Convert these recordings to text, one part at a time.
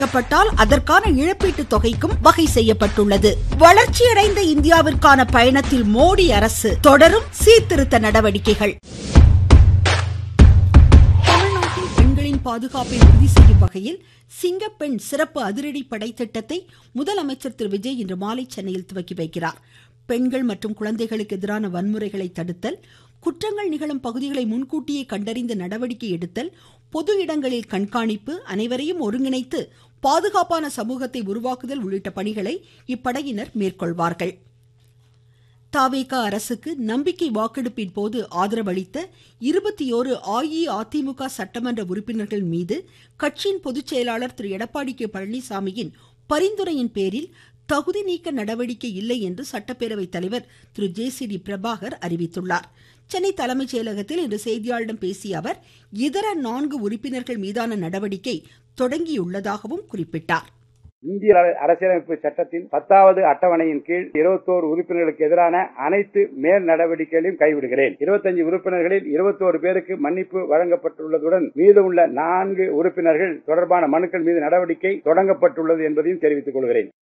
பட்டால் அதற்கான இழப்பீட்டு தொகைக்கும் வகை செய்யப்பட்டுள்ளது. வளர்ச்சியடைந்த இந்தியாவிற்கான பயணத்தில் மோடி அரசு தொடரும் சீர்திருத்த நடவடிக்கைகள். தமிழ்நாட்டில் பெண்களின் பாதுகாப்பை உறுதி செய்யும் வகையில் சிங்கப்பெண் சிறப்பு அதிரடி படை திட்டத்தை முதலமைச்சர் திரு விஜய் இன்று மாலை சென்னையில் துவக்கி வைக்கிறார். பெண்கள் மற்றும் குழந்தைகளுக்கு எதிரான வன்முறைகளை தடுத்தல், குற்றங்கள் நிகழும் பகுதிகளை முன்கூட்டியே கண்டறிந்து நடவடிக்கை எடுத்தல், பொது இடங்களில் கண்காணிப்பு, அனைவரையும் ஒருங்கிணைத்து பாதுகாப்பான சமூகத்தை உருவாக்குதல் உள்ளிட்ட பணிகளை இப்படையினர் மேற்கொள்வார்கள். தவேக அரசுக்கு நம்பிக்கை வாக்கெடுப்பின் போது ஆதரவளித்த 21 அஇஅதிமுக சட்டமன்ற உறுப்பினர்கள் மீது கட்சியின் பொதுச் செயலாளர் திரு எடப்பாடி கே பழனிசாமியின் பரிந்துரையின் பேரில் தகுதி நீக்க நடவடிக்கை இல்லை என்று சட்டப்பேரவை தலைவர் திரு ஜே.சி.டி. பிரபாகர் அறிவித்துள்ளார். சென்னை தலைமைச் செயலகத்தில் இன்று செய்தியாளர்களிடம் பேசிய அவர் இதர 4 உறுப்பினர்கள் மீதான நடவடிக்கை தொடங்கியுள்ளதாகவும் குறிப்பிட்டார். இந்திய அரசியலமைப்பு சட்டத்தின் 10வது அட்டவணையின் கீழ் 21 உறுப்பினர்களுக்கு எதிரான அனைத்து மேல் நடவடிக்கைகளையும் கைவிடுகிறேன். 25 உறுப்பினர்களில் 21 பேருக்கு மன்னிப்பு வழங்கப்பட்டுள்ளதுடன் மீதமுள்ள 4 உறுப்பினர்கள் தொடர்பான மனுக்கள் மீது நடவடிக்கை தொடங்கப்பட்டுள்ளது என்பதையும் தெரிவித்துக் கொள்கிறேன்.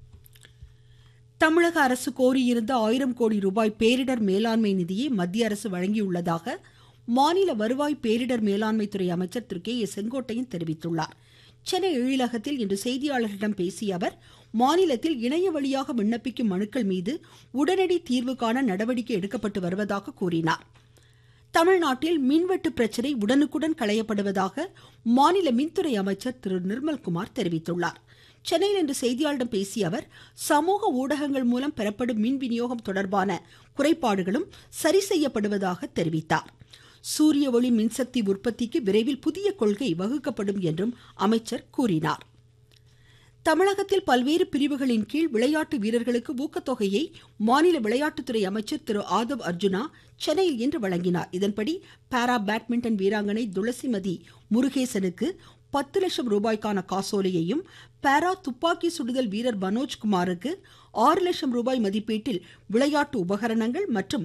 தமிழக அரசு கோரியிருந்த 1000 கோடி ரூபாய் பேரிடர் மேலாண்மை நிதியை மத்திய அரசு வழங்கியுள்ளதாக மாநில வருவாய் பேரிடர் மேலாண்மை துறை அமைச்சர் திரு கே.ஏ. செங்கோட்டையன் தெரிவித்துள்ளார். சென்னை எழிலகத்தில் இன்று செய்தியாளர்களிடம் பேசிய அவர் மாநிலத்தில் இணைய வழியாக விண்ணப்பிக்கும் மனுக்கள் மீது உடனடி தீர்வு காண நடவடிக்கை எடுக்கப்பட்டு வருவதாக கூறினார். தமிழ்நாட்டில் மின்வெட்டு பிரச்சினை உடனுக்குடன் களையப்படுவதாக மாநில மின்துறை அமைச்சர் திரு நிர்மல்குமார் தெரிவித்துள்ளார். சென்னையில் இன்று செய்தியாளர்களிடம் பேசிய அவர் சமூக ஊடகங்கள் மூலம் பெறப்படும் மின் விநியோகம் தொடர்பான குறைபாடுகளும் சரி செய்யப்படுவதாக தெரிவித்தார். சூரிய ஒளி மின்சக்தி உற்பத்திக்கு விரைவில் புதிய கொள்கை வகுக்கப்படும் என்றும் அமைச்சர் கூறினார். தமிழகத்தில் பல்வேறு பிரிவுகளின் கீழ் விளையாட்டு வீரர்களுக்கு ஊக்கத்தொகையை மாநில விளையாட்டுத்துறை அமைச்சர் திரு ஆதவ் அர்ஜுனா சென்னையில் இன்று வழங்கினார். இதன்படி பாரா பேட்மிண்டன் வீராங்கனை துளசிமதி முருகேசனுக்கு 10 லட்சம் ரூபாய்க்கான காசோலையையும், பாரா துப்பாக்கி சுடுதல் வீரர் மனோஜ்குமாருக்கு 6 லட்சம் ரூபாய் மதிப்பீட்டில் விளையாட்டு உபகரணங்கள் மற்றும்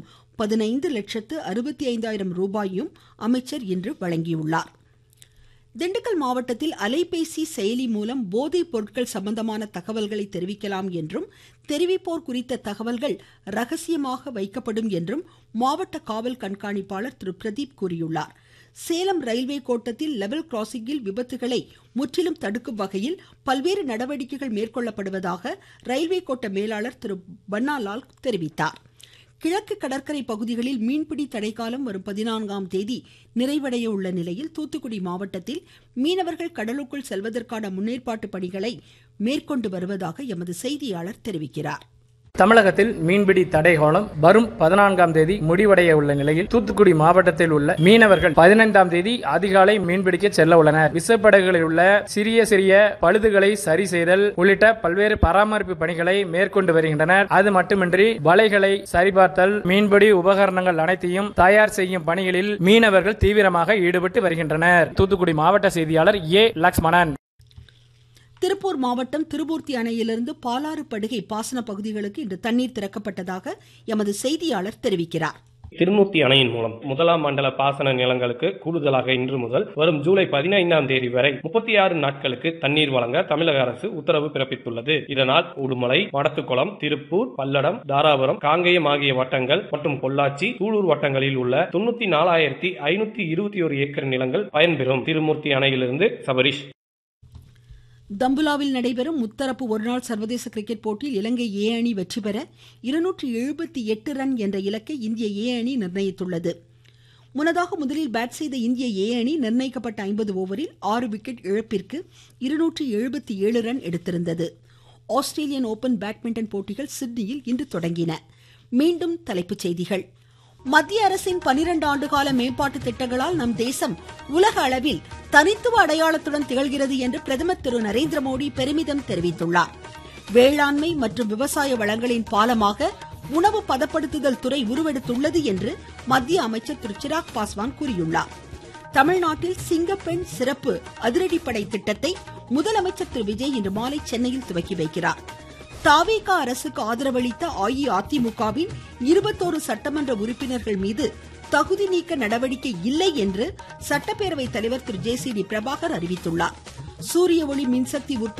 15,65,000 ரூபாயும் அமைச்சர் இன்று வழங்கியுள்ளார். திண்டுக்கல் மாவட்டத்தில் அலைபேசி செயலி மூலம் போதைப் பொருட்கள் சம்பந்தமான தகவல்களை தெரிவிக்கலாம் என்றும் தெரிவிப்போர் குறித்த தகவல்கள் ரகசியமாக வைக்கப்படும் என்றும் மாவட்ட காவல் கண்காணிப்பாளர் திரு பிரதீப் கூறியுள்ளார். சேலம் ரயில்வே கோட்டத்தில் லெவல் கிராசிங்கில் விபத்துகளை முற்றிலும் தடுக்கும் வகையில் பல்வேறு நடவடிக்கைகள் மேற்கொள்ளப்படுவதாக ரயில்வே கோட்ட மேலாளர் திரு பன்னாலால் தெரிவித்தார். கிழக்கு கடற்கரை பகுதிகளில் மீன்பிடி தடைக்காலம் வரும் 14ஆம் தேதி நிறைவடைய உள்ள நிலையில் தூத்துக்குடி மாவட்டத்தில் மீனவர்கள் கடலுக்குள் செல்வதற்கான முன்னேற்பாட்டு பணிகளை மேற்கொண்டு வருவதாக எமது செய்தியாளர் தெரிவிக்கிறார். தமிழகத்தில் மீன்பிடி தடை காலம் வரும் 14ஆம் தேதி முடிவடைய உள்ள நிலையில் தூத்துக்குடி மாவட்டத்தில் உள்ள மீனவர்கள் 15ஆம் தேதி அதிகாலை மீன்பிடிக்க செல்ல உள்ளனர். விசைப்படகுகளில் உள்ள சிறிய பழுதுகளை சரி செய்தல் உள்ளிட்ட பல்வேறு பராமரிப்பு பணிகளை மேற்கொண்டு வருகின்றனர். அது மட்டுமின்றி வலைகளை சரிபார்த்தல், மீன்பிடி உபகரணங்கள் அனைத்தையும் தயார் செய்யும் பணிகளில் மீனவர்கள் தீவிரமாக ஈடுபட்டு வருகின்றனர். தூத்துக்குடி மாவட்ட செய்தியாளர் ஏ. லக்ஷ்மணன். திருப்பூர் மாவட்டம் திருமூர்த்தி அணையிலிருந்து பாலாறு படுகை பாசன பகுதிகளுக்கு இன்று தண்ணீர் திறக்கப்பட்டதாக எமது செய்தியாளர் தெரிவிக்கிறார். திருமூர்த்தி அணையின் மூலம் 1ஆம் மண்டல பாசன நிலங்களுக்கு கூடுதலாக இன்று முதல் வரும் ஜூலை 15ஆம் தேதி வரை 36 நாட்களுக்கு தண்ணீர் வழங்க தமிழக அரசு உத்தரவு பிறப்பித்துள்ளது. இதனால் உடுமலை, மடத்துக்குளம், திருப்பூர், பல்லடம், தாராபுரம், காங்கேயம் ஆகிய வட்டங்கள் மற்றும் பொள்ளாச்சி, சூலூர் வட்டங்களில் உள்ள 94,521 ஏக்கர் நிலங்கள் பயன்பெறும். திருமூர்த்தி அணையிலிருந்து சபரிஷ். தம்புலாவில் நடைபெறும் முத்தரப்பு ஒருநாள் சர்வதேச கிரிக்கெட் போட்டியில் இலங்கை ஏ அணி வெற்றி பெற 278 ரன் என்ற இலக்கை இந்திய ஏ அணி நிர்ணயித்துள்ளது. முன்னதாக முதலில் பேட் செய்த இந்திய ஏ அணி நிர்ணயிக்கப்பட்ட 50 ஓவரில் 6 விக்கெட் இழப்பிற்கு 277 ரன் எடுத்திருந்தது. ஆஸ்திரேலியன் ஓபன் பேட்மிண்டன் போட்டிகள் சிட்னியில் இன்று தொடங்கின. மீண்டும் தலைப்புச் செய்திகள். மத்திய அரசின் 12 ஆண்டுகால மேம்பாட்டு திட்டங்களால் நம் தேசம் உலக அளவில் தனித்துவ அடையாளத்துடன் திகழ்கிறது என்று பிரதமர் திரு நரேந்திர மோடி பெருமிதம் தெரிவித்துள்ளார். வேளாண்மை மற்றும் விவசாய வளங்களின் பாலமாக உணவு பதப்படுத்துதல் துறை உருவெடுத்துள்ளது என்று மத்திய அமைச்சர் திரு சிராக் பாஸ்வான் கூறியுள்ளார். தமிழ்நாட்டில் சிங்கப்பெண் சிறப்பு அதிரடிப்படை திட்டத்தை முதலமைச்சர் திரு விஜய் இன்று மாலை சென்னையில் துவக்கி வைக்கிறார். தவேக அரசுக்கு ஆதரவளித்த அஇஅதிமுகவின் 21 சட்டமன்ற உறுப்பினர்கள் மீது தகுதி நீக்க நடவடிக்கை இல்லை என்று சட்டப்பேரவை தலைவர் திரு ஜே.சி.டி. பிரபாகர் அறிவித்துள்ளார். சூரிய ஒளி மின்சக்தி உற்பத்தி